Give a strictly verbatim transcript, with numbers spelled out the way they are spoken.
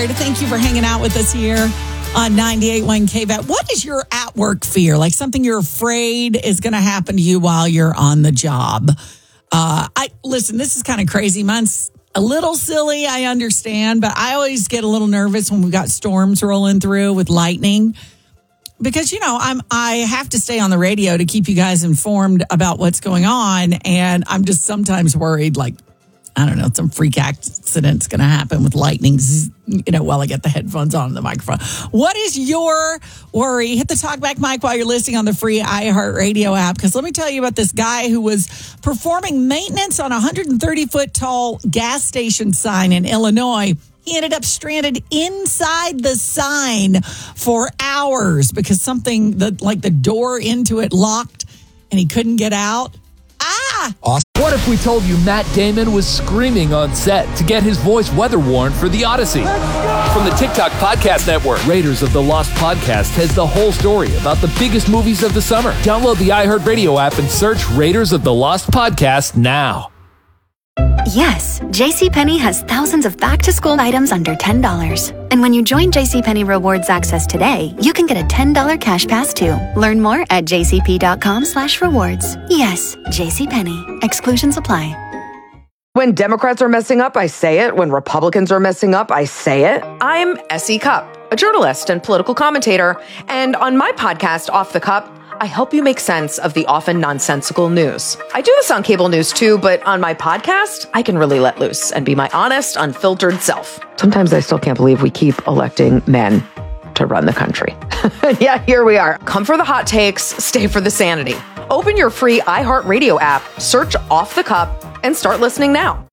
Ward. Thank you for hanging out with us here on ninety-eight point one K V A T. What is your at-work fear? Like something you're afraid is going to happen to you while you're on the job. Uh, I listen, this is kind of crazy. Mine's a little silly, I understand, but I always get a little nervous when we've got storms rolling through with lightning. Because, you know, I'm I have to stay on the radio to keep you guys informed about what's going on. And I'm just sometimes worried, like, I don't know, some freak accident's going to happen with lightning, you know, while I get the headphones on the microphone. What is your worry? Hit the talkback mic while you're listening on the free iHeartRadio app. Because let me tell you about this guy who was performing maintenance on a one hundred thirty foot tall gas station sign in Illinois. He ended up stranded inside the sign for hours because something, the, like the door into it locked and he couldn't get out. Ah! Awesome. What if we told you Matt Damon was screaming on set to get his voice weather worn for The Odyssey? From the TikTok Podcast Network, Raiders of the Lost Podcast has the whole story about the biggest movies of the summer. Download the iHeartRadio app and search Raiders of the Lost Podcast now. Yes, JCPenney has thousands of back-to-school items under ten dollars. And when you join JCPenney Rewards Access today, you can get a ten dollars cash pass too. Learn more at jcp.com slash rewards. Yes, JCPenney. Exclusions apply. When Democrats are messing up, I say it. When Republicans are messing up, I say it. I'm Essie Cupp, a journalist and political commentator. And on my podcast, Off the Cup, I help you make sense of the often nonsensical news. I do this on cable news too, but on my podcast, I can really let loose and be my honest, unfiltered self. Sometimes I still can't believe we keep electing men to run the country. Yeah, here we are. Come for the hot takes, stay for the sanity. Open your free iHeartRadio app, search Off the Cup, and start listening now.